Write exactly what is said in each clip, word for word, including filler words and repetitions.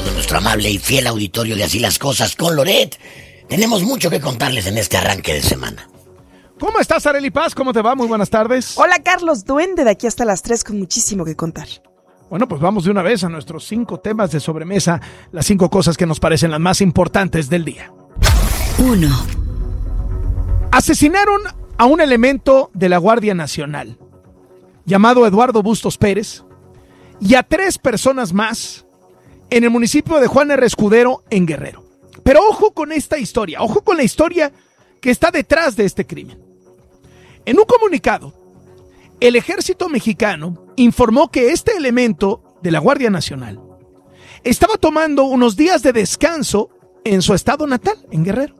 todo nuestro amable y fiel auditorio de Así las Cosas con Loret. Tenemos mucho que contarles en este arranque de semana. ¿Cómo estás, Arely Paz? ¿Cómo te va? Muy buenas tardes. Hola, Carlos Duende, de aquí hasta las tres con muchísimo que contar. Bueno, pues vamos de una vez a nuestros cinco temas de sobremesa, las cinco cosas que nos parecen las más importantes del día. Uno. Asesinaron a un elemento de la Guardia Nacional, llamado Eduardo Bustos Pérez, y a tres personas más en el municipio de Juan R. Escudero, en Guerrero. Pero ojo con esta historia, ojo con la historia que está detrás de este crimen. En un comunicado, el ejército mexicano informó que este elemento de la Guardia Nacional estaba tomando unos días de descanso en su estado natal, en Guerrero.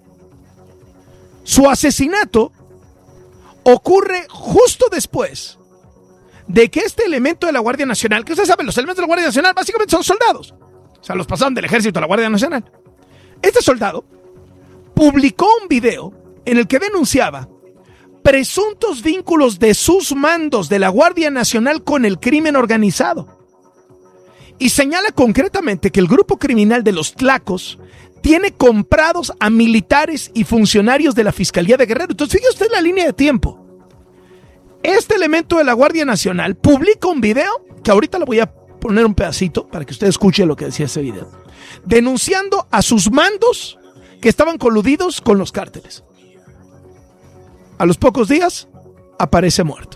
Su asesinato ocurre justo después de que este elemento de la Guardia Nacional, que ustedes saben, los elementos de la Guardia Nacional básicamente son soldados, o sea, los pasaron del ejército a la Guardia Nacional. Este soldado publicó un video en el que denunciaba presuntos vínculos de sus mandos de la Guardia Nacional con el crimen organizado. Y señala concretamente que el grupo criminal de los Tlacos tiene comprados a militares y funcionarios de la Fiscalía de Guerrero. Entonces, fíjese usted la línea de tiempo. Este elemento de la Guardia Nacional publica un video, que ahorita le voy a poner un pedacito para que usted escuche lo que decía ese video, denunciando a sus mandos que estaban coludidos con los cárteles. A los pocos días, aparece muerto.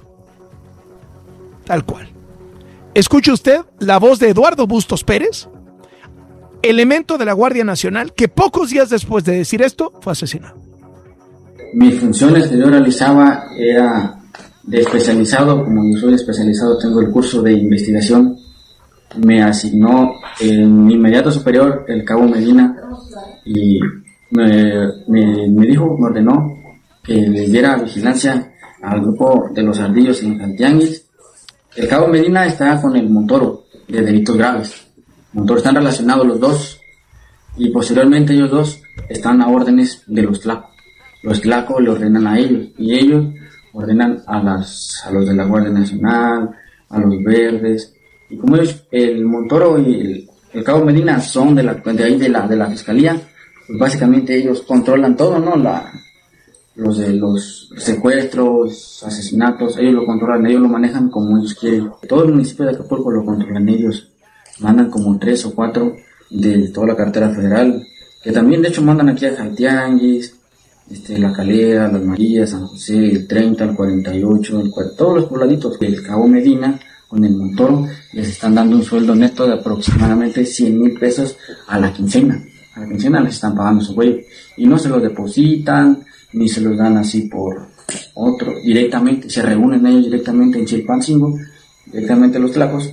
Tal cual. Escuche usted la voz de Eduardo Bustos Pérez, elemento de la Guardia Nacional, que pocos días después de decir esto, fue asesinado. Mis funciones que yo realizaba era de especializado, como yo soy especializado, tengo el curso de investigación. Me asignó en mi inmediato superior, el cabo Medina, y me, me, me dijo, me ordenó que le diera vigilancia al grupo de los ardillos en Cantianguis. El cabo Medina está con el Montoro de delitos graves. Montoro, están relacionados los dos, y posteriormente ellos dos están a órdenes de los Tlacos. Los Tlacos le ordenan a ellos, y ellos ordenan a las a los de la Guardia Nacional, a los verdes. Y como ellos, el Montoro y el, el cabo Medina son de la de ahí de la de la fiscalía, pues básicamente ellos controlan todo, ¿no? La los de los secuestros, asesinatos, ellos lo controlan, ellos lo manejan como ellos quieren. Todo el municipio de Acapulco lo controlan ellos. Mandan como tres o cuatro de toda la cartera federal, que también de hecho mandan aquí a Jaltianguis, este, La Calera, Las Marías, San José, el treinta, el cuarenta y ocho, el cuarenta, todos los pobladitos del cabo Medina con el Montoro les están dando un sueldo neto de aproximadamente cien mil pesos a la quincena. A la quincena les están pagando su güey, y no se los depositan ni se los dan así por otro, directamente, se reúnen ellos directamente en Chilpancingo, directamente los Tlacos.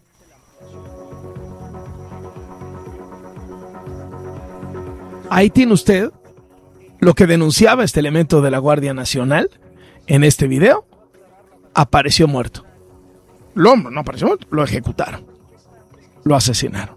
Ahí tiene usted lo que denunciaba este elemento de la Guardia Nacional en este video. Apareció muerto. Lo, no apareció muerto, lo ejecutaron. Lo asesinaron.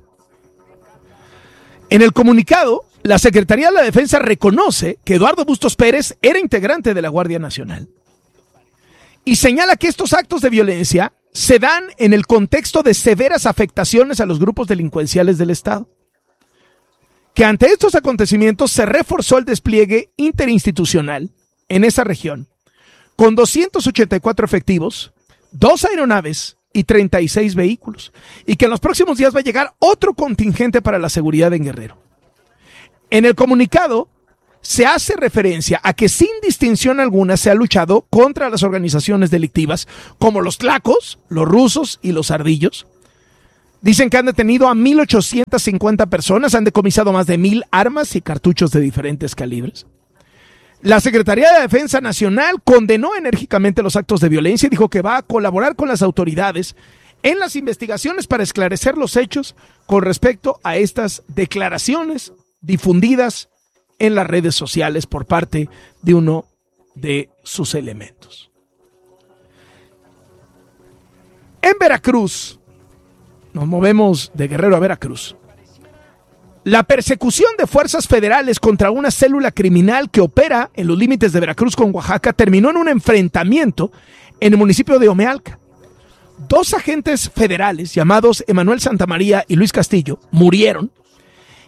En el comunicado, la Secretaría de la Defensa reconoce que Eduardo Bustos Pérez era integrante de la Guardia Nacional y señala que estos actos de violencia se dan en el contexto de severas afectaciones a los grupos delincuenciales del Estado. Que ante estos acontecimientos se reforzó el despliegue interinstitucional en esa región, con doscientos ochenta y cuatro efectivos, dos aeronaves y treinta y seis vehículos, y que en los próximos días va a llegar otro contingente para la seguridad en Guerrero. En el comunicado se hace referencia a que sin distinción alguna se ha luchado contra las organizaciones delictivas como los Tlacos, los rusos y los ardillos. Dicen que han detenido a mil ochocientas cincuenta personas, han decomisado más de mil armas y cartuchos de diferentes calibres. La Secretaría de Defensa Nacional condenó enérgicamente los actos de violencia y dijo que va a colaborar con las autoridades en las investigaciones para esclarecer los hechos con respecto a estas declaraciones difundidas en las redes sociales por parte de uno de sus elementos. En Veracruz, nos movemos de Guerrero a Veracruz. La persecución de fuerzas federales contra una célula criminal que opera en los límites de Veracruz con Oaxaca terminó en un enfrentamiento en el municipio de Omealca. Dos agentes federales llamados Emanuel Santamaría y Luis Castillo murieron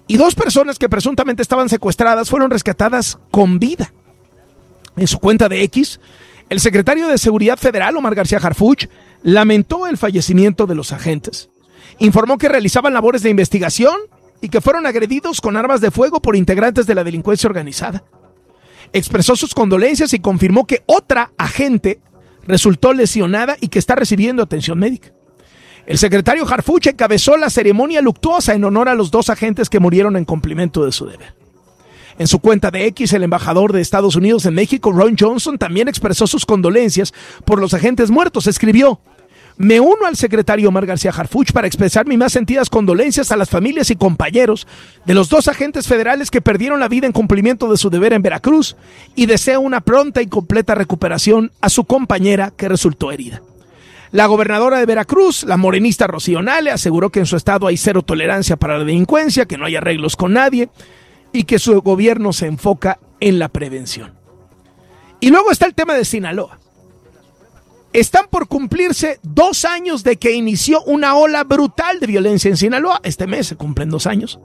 Y dos personas que presuntamente estaban secuestradas fueron rescatadas con vida. En su cuenta de X, el secretario de Seguridad Federal, Omar García Harfuch, lamentó el fallecimiento de los agentes. Informó que realizaban labores de investigación y que fueron agredidos con armas de fuego por integrantes de la delincuencia organizada. Expresó sus condolencias y confirmó que otra agente resultó lesionada y que está recibiendo atención médica. El secretario Harfuch encabezó la ceremonia luctuosa en honor a los dos agentes que murieron en cumplimiento de su deber. En su cuenta de X, el embajador de Estados Unidos en México, Ron Johnson, también expresó sus condolencias por los agentes muertos. Escribió: me uno al secretario Omar García Harfuch para expresar mis más sentidas condolencias a las familias y compañeros de los dos agentes federales que perdieron la vida en cumplimiento de su deber en Veracruz y deseo una pronta y completa recuperación a su compañera que resultó herida. La gobernadora de Veracruz, la morenista Rocío Nale, aseguró que en su estado hay cero tolerancia para la delincuencia, que no hay arreglos con nadie y que su gobierno se enfoca en la prevención. Y luego está el tema de Sinaloa. Están por cumplirse dos años de que inició una ola brutal de violencia en Sinaloa. Este mes se cumplen dos años.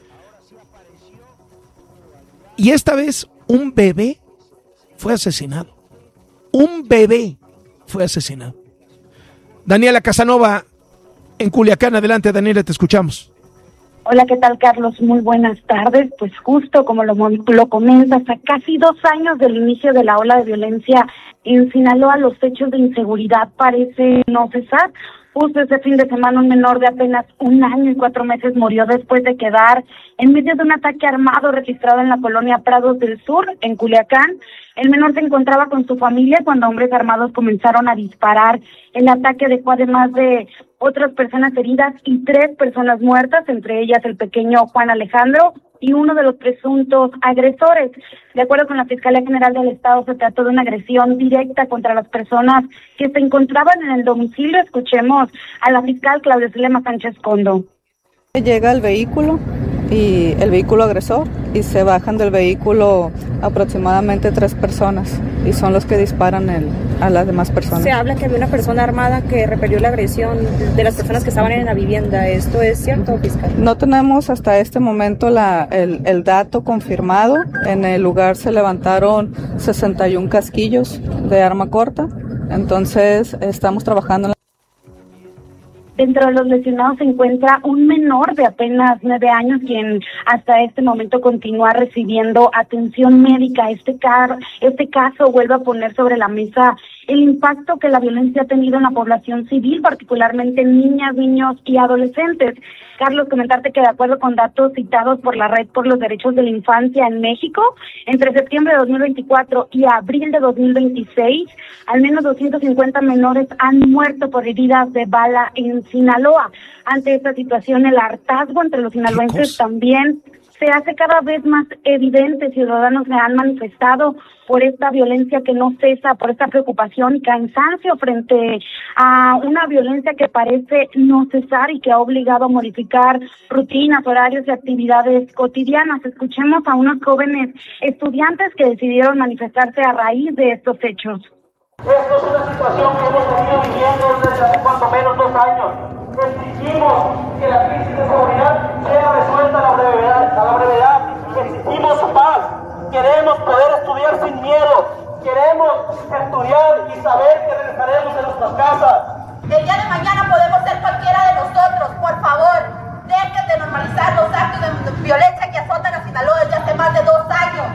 Y esta vez un bebé fue asesinado. Un bebé fue asesinado. Daniela Casanova, en Culiacán. Adelante, Daniela, te escuchamos. Hola, ¿qué tal, Carlos? Muy buenas tardes. Pues justo como lo, lo comentas, a casi dos años del inicio de la ola de violencia en Sinaloa, los hechos de inseguridad parecen no cesar. Justo ese fin de semana, un menor de apenas un año y cuatro meses murió después de quedar en medio de un ataque armado registrado en la colonia Prados del Sur, en Culiacán. El menor se encontraba con su familia cuando hombres armados comenzaron a disparar. El ataque dejó además de otras personas heridas y tres personas muertas, entre ellas el pequeño Juan Alejandro y uno de los presuntos agresores. De acuerdo con la Fiscalía General del Estado, se trató de una agresión directa contra las personas que se encontraban en el domicilio. Escuchemos a la fiscal Claudia Zulema Sánchez Condo. Llega el vehículo y el vehículo agresor y se bajan del vehículo aproximadamente tres personas y son los que disparan el, a las demás personas. Se habla que había una persona armada que repelió la agresión de las personas que estaban en la vivienda. ¿Esto es cierto, fiscal? No tenemos hasta este momento la, el, el dato confirmado. En el lugar se levantaron sesenta y uno casquillos de arma corta, entonces estamos trabajando en la... Dentro de los lesionados se encuentra un menor de apenas nueve años, quien hasta este momento continúa recibiendo atención médica. Este, car este caso vuelve a poner sobre la mesa el impacto que la violencia ha tenido en la población civil, particularmente en niñas, niños y adolescentes. Carlos, comentarte que de acuerdo con datos citados por la Red por los Derechos de la Infancia en México, entre septiembre de dos mil veinticuatro y abril de dos mil veintiséis, al menos doscientos cincuenta menores han muerto por heridas de bala en Sinaloa. Ante esta situación, el hartazgo entre los sinaloenses también se hace cada vez más evidente. Ciudadanos se han manifestado por esta violencia que no cesa, por esta preocupación y cansancio frente a una violencia que parece no cesar y que ha obligado a modificar rutinas, horarios y actividades cotidianas. Escuchemos a unos jóvenes estudiantes que decidieron manifestarse a raíz de estos hechos. Esto es una situación que hemos venido viviendo desde hace cuando menos dos años. Exigimos que la crisis de seguridad sea resuelta a la brevedad, a la brevedad. Exigimos paz. Queremos poder estudiar sin miedo. Queremos estudiar y saber que regresaremos a nuestras casas. El día de mañana podemos ser cualquiera de nosotros. Por favor, dejen de normalizar los actos de violencia que azotan a Sinaloa desde hace más de dos años.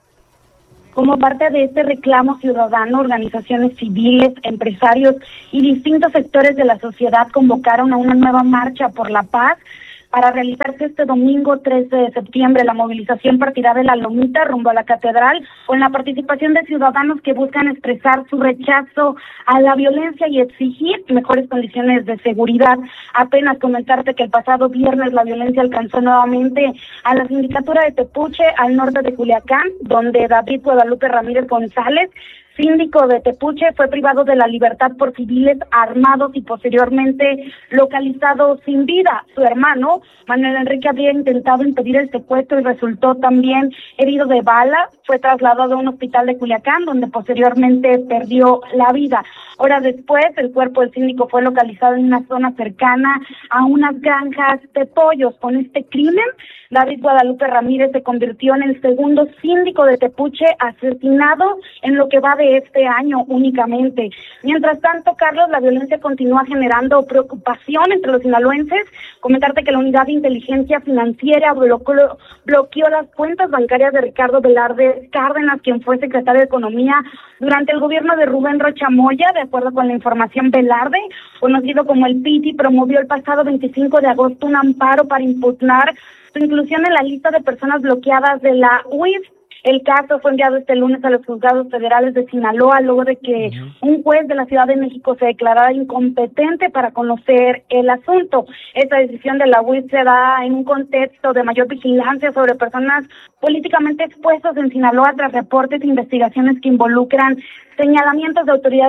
Como parte de este reclamo ciudadano, organizaciones civiles, empresarios y distintos sectores de la sociedad convocaron a una nueva marcha por la paz para realizarse este domingo trece de septiembre. La movilización partirá de la Lomita rumbo a la Catedral, con la participación de ciudadanos que buscan expresar su rechazo a la violencia y exigir mejores condiciones de seguridad. Apenas comentarte que el pasado viernes la violencia alcanzó nuevamente a la sindicatura de Tepuche, al norte de Culiacán, donde David Guadalupe Ramírez González síndico de Tepuche, fue privado de la libertad por civiles armados y posteriormente localizado sin vida. Su hermano, Manuel Enrique, había intentado impedir el secuestro y resultó también herido de bala. Fue trasladado a un hospital de Culiacán, donde posteriormente perdió la vida. Horas después, el cuerpo del síndico fue localizado en una zona cercana a unas granjas de pollos. Con este crimen, David Guadalupe Ramírez se convirtió en el segundo síndico de Tepuche asesinado en lo que va de este año únicamente. Mientras tanto, Carlos, la violencia continúa generando preocupación entre los sinaloenses. Comentarte que la Unidad de Inteligencia Financiera bloqueó, bloqueó las cuentas bancarias de Ricardo Velarde Cárdenas, quien fue secretario de Economía durante el gobierno de Rubén Rocha Moya. De acuerdo con la información, Velarde, conocido como el Piti, promovió el pasado veinticinco de agosto un amparo para impugnar su inclusión en la lista de personas bloqueadas de la U I F. El caso fue enviado este lunes a los juzgados federales de Sinaloa luego de que un juez de la Ciudad de México se declarara incompetente para conocer el asunto. Esta decisión de la U I F se da en un contexto de mayor vigilancia sobre personas políticamente expuestas en Sinaloa tras reportes e investigaciones que involucran señalamientos de autoridades